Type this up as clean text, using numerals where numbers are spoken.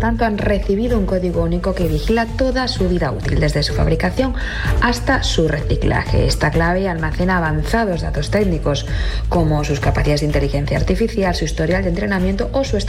tanto, han recibido un código único que vigila toda su vida útil, desde su fabricación hasta su reciclaje. Esta clave almacena avanzados datos técnicos como sus capacidades de inteligencia artificial, su historial de entrenamiento o su estado